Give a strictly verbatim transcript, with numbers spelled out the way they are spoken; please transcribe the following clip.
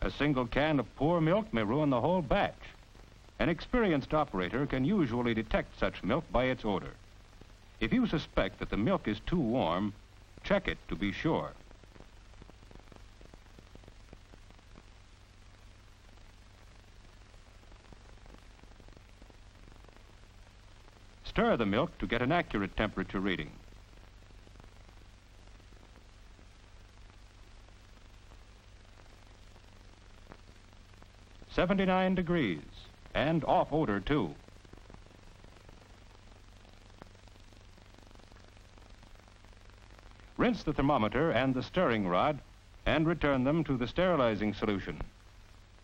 A single can of poor milk may ruin the whole batch. An experienced operator can usually detect such milk by its odor. If you suspect that the milk is too warm, check it to be sure. Stir the milk to get an accurate temperature reading. seventy-nine degrees, and off odor too. Rinse the thermometer and the stirring rod and return them to the sterilizing solution.